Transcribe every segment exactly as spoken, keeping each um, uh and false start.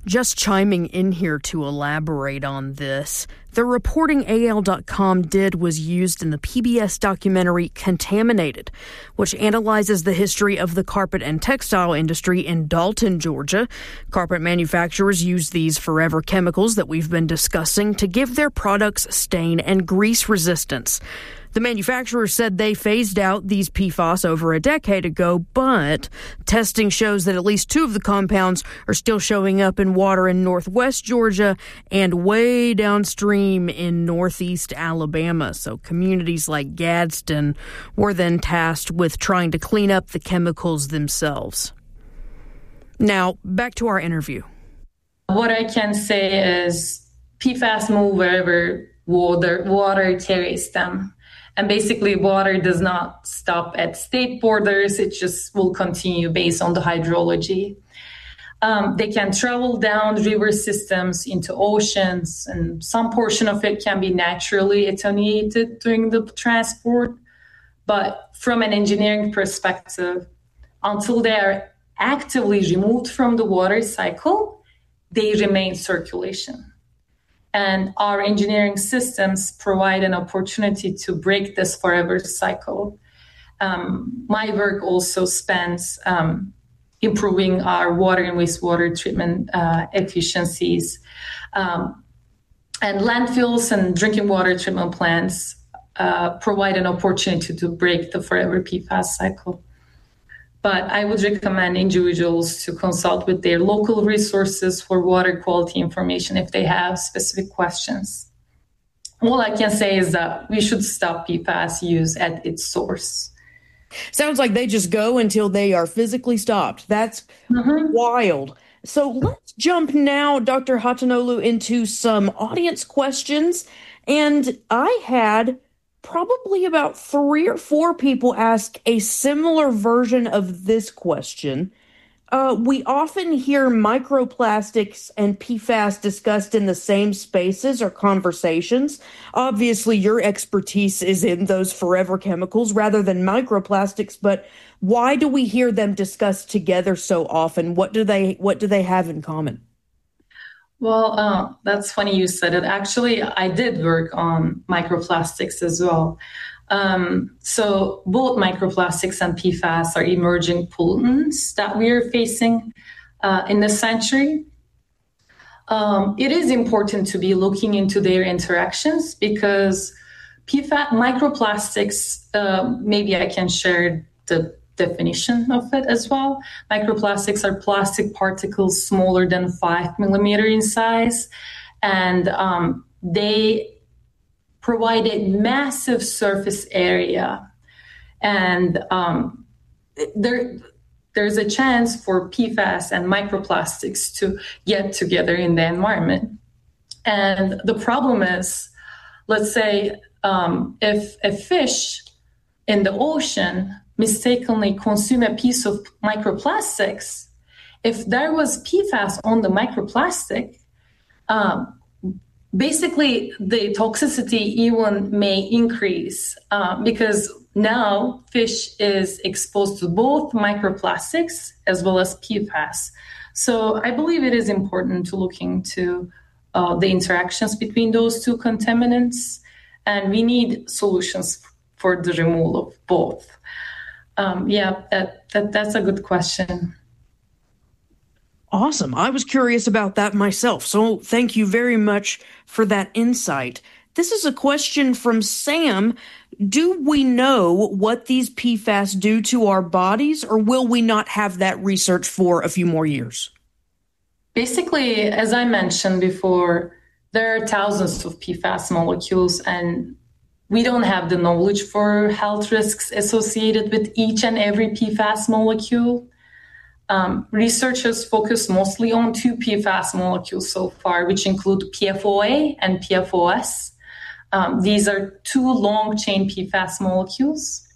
Just chiming in here to elaborate on this, the reporting A L dot com did was used in the P B S documentary Contaminated, which analyzes the history of the carpet and textile industry in Dalton, Georgia. Carpet manufacturers use these forever chemicals that we've been discussing to give their products stain and grease resistance. The manufacturers said they phased out these P FAS over a decade ago, but testing shows that at least two of the compounds are still showing up in water in northwest Georgia and way downstream in northeast Alabama. So communities like Gadsden were then tasked with trying to clean up the chemicals themselves. Now, back to our interview. What I can say is P FAS move wherever water, water carries them. And basically, water does not stop at state borders. It just will continue based on the hydrology. Um, they can travel down river systems into oceans, and some portion of it can be naturally attenuated during the transport. But from an engineering perspective, until they are actively removed from the water cycle, they remain circulation. And our engineering systems provide an opportunity to break this forever cycle. Um, my work also spans um, improving our water and wastewater treatment uh, efficiencies. Um, and landfills and drinking water treatment plants uh, provide an opportunity to break the forever P FAS cycle. But I would recommend individuals to consult with their local resources for water quality information if they have specific questions. All I can say is that we should stop P FAS use at its source. Sounds like they just go until they are physically stopped. That's mm-hmm. wild. So let's jump now, Doctor Hatanolu, into some audience questions. And I had probably about three or four people ask a similar version of this question. Uh, we often hear microplastics and P FAS discussed in the same spaces or conversations. Obviously, your expertise is in those forever chemicals rather than microplastics, but why do we hear them discussed together so often? What do they, what do they have in common? Well, uh, that's funny you said it. Actually, I did work on microplastics as well. Um, so both microplastics and P FAS are emerging pollutants that we are facing uh, in this century. Um, it is important to be looking into their interactions because P FAS, microplastics, uh, maybe I can share the definition of it as well. Microplastics are plastic particles smaller than five millimeter in size, and um, they provide a massive surface area. And um, there, there's a chance for P FAS and microplastics to get together in the environment. And the problem is, let's say um, if a fish in the ocean mistakenly consume a piece of microplastics, if there was P FAS on the microplastic, um, basically the toxicity even may increase uh, because now fish is exposed to both microplastics as well as P FAS. So I believe it is important to look into uh, the interactions between those two contaminants, and we need solutions for the removal of both. Um, yeah, that, that that's a good question. Awesome. I was curious about that myself, so thank you very much for that insight. This is a question from Sam. Do we know what these P FAS do to our bodies, or will we not have that research for a few more years? Basically, as I mentioned before, there are thousands of P FAS molecules, and we don't have the knowledge for health risks associated with each and every P FAS molecule. Um, researchers focus mostly on two P FAS molecules so far, which include P F O A and P F O S. Um, these are two long-chain P FAS molecules.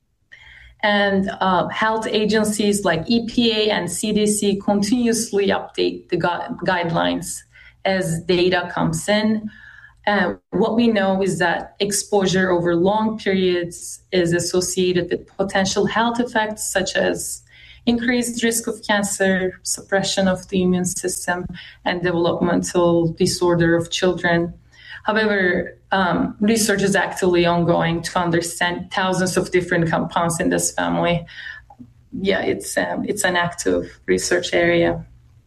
And uh, health agencies like E P A and C D C continuously update the gu- guidelines as data comes in. And what we know is that exposure over long periods is associated with potential health effects such as increased risk of cancer, suppression of the immune system, and developmental disorder of children. However, um, research is actively ongoing to understand thousands of different compounds in this family. Yeah, it's um, it's an active research area.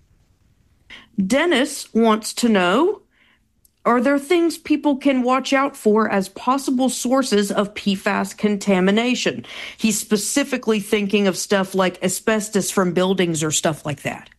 Dennis wants to know, are there things people can watch out for as possible sources of P FAS contamination? He's specifically thinking of stuff like asbestos from buildings or stuff like that.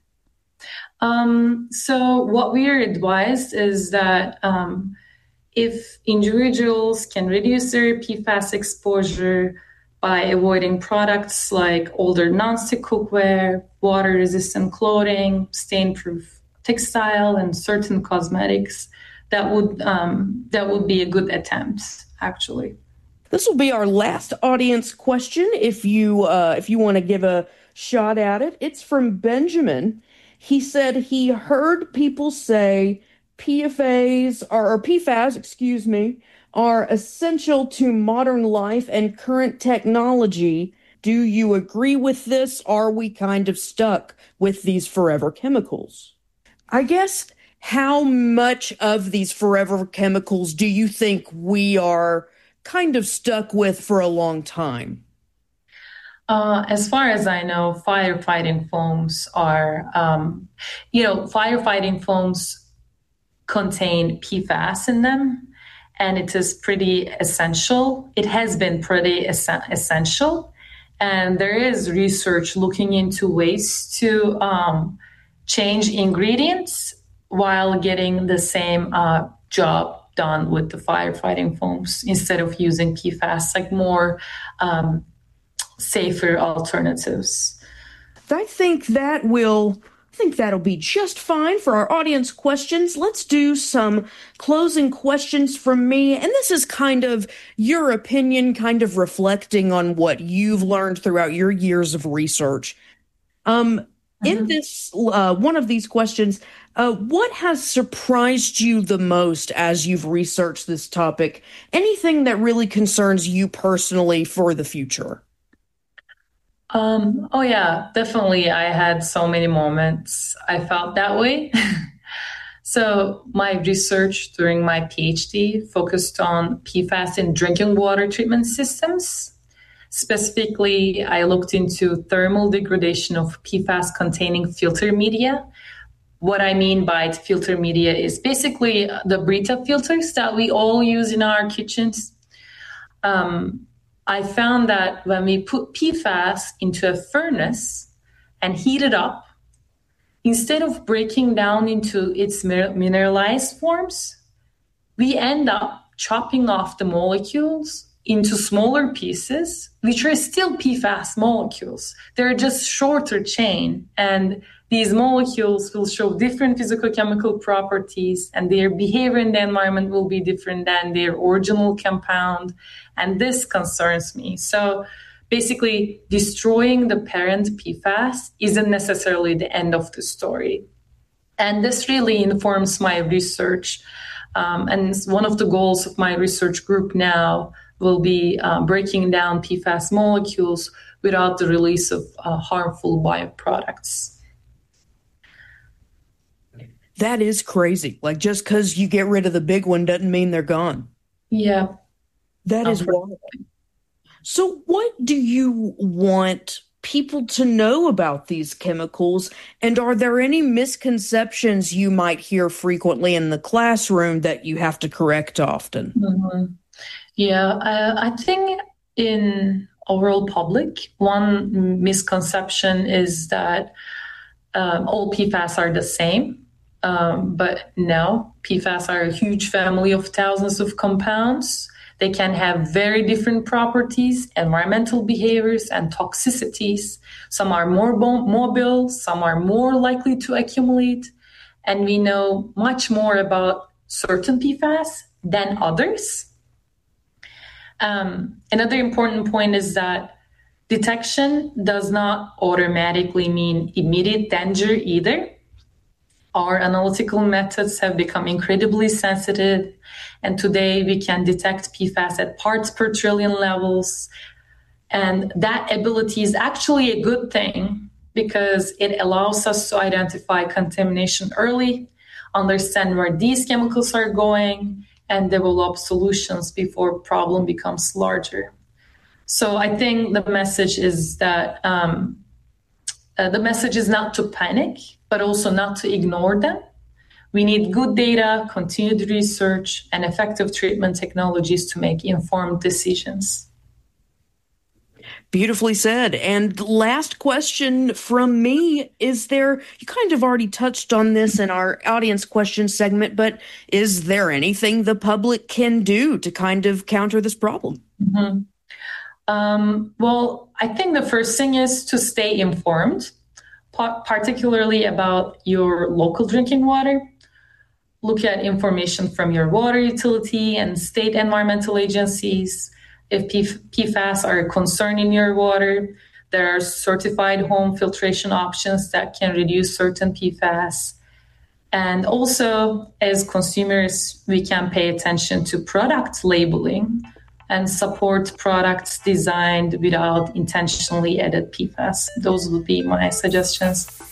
Um, so what we are advised is that um, if individuals can reduce their P FAS exposure by avoiding products like older nonstick cookware, water-resistant clothing, stain-proof textile, and certain cosmetics, that would um, that would be a good attempt, actually. This will be our last audience question. If you uh, if you want to give a shot at it, it's from Benjamin. He said he heard people say P F As or, or P FAS, excuse me, are essential to modern life and current technology. Do you agree with this? Are we kind of stuck with these forever chemicals? I guess, how much of these forever chemicals do you think we are kind of stuck with for a long time? Uh, as far as I know, firefighting foams are, um, you know, firefighting foams contain P FAS in them, and it is pretty essential. It has been pretty es- essential. And there is research looking into ways to um, change ingredients while getting the same uh, job done with the firefighting foams instead of using P FAS, like more um, safer alternatives. I think that will, I think that'll be just fine for our audience questions. Let's do some closing questions from me. And this is kind of your opinion, kind of reflecting on what you've learned throughout your years of research. Um, In this, uh, one of these questions, uh, what has surprised you the most as you've researched this topic? Anything that really concerns you personally for the future? Um, oh yeah, definitely. I had so many moments I felt that way. So my research during my PhD focused on P FAS in drinking water treatment systems. Specifically, I looked into thermal degradation of P FAS containing filter media. What I mean by filter media is basically the Brita filters that we all use in our kitchens. Um, I found that when we put P FAS into a furnace and heat it up, instead of breaking down into its mineralized forms, we end up chopping off the molecules into smaller pieces, which are still P FAS molecules. They're just shorter chain, and these molecules will show different physicochemical properties, and their behavior in the environment will be different than their original compound, and this concerns me. So basically, destroying the parent P FAS isn't necessarily the end of the story. And this really informs my research, um, and one of the goals of my research group now will be uh, breaking down P FAS molecules without the release of uh, harmful bioproducts. That is crazy. Like, just because you get rid of the big one doesn't mean they're gone. Yeah. That is wild. So what do you want people to know about these chemicals? And are there any misconceptions you might hear frequently in the classroom that you have to correct often? Mm-hmm. Yeah, I, I think in overall public, one misconception is that um, all P FAS are the same. Um, but no, P FAS are a huge family of thousands of compounds. They can have very different properties, environmental behaviors, and toxicities. Some are more mobile, some are more likely to accumulate. And we know much more about certain P FAS than others. Um, another important point is that detection does not automatically mean immediate danger either. Our analytical methods have become incredibly sensitive, and today we can detect P FAS at parts per trillion levels. And that ability is actually a good thing because it allows us to identify contamination early, understand where these chemicals are going, and develop solutions before problem becomes larger. So I think the message is that um, uh, the message is not to panic, but also not to ignore them. We need good data, continued research, and effective treatment technologies to make informed decisions. Beautifully said. And last question from me, is there, you kind of already touched on this in our audience question segment, but is there anything the public can do to kind of counter this problem? Mm-hmm. Um, well, I think the first thing is to stay informed, particularly about your local drinking water. Look at information from your water utility and state environmental agencies. If P FAS are a concern in your water, there are certified home filtration options that can reduce certain P FAS. And also, as consumers, we can pay attention to product labeling and support products designed without intentionally added P FAS. Those would be my suggestions.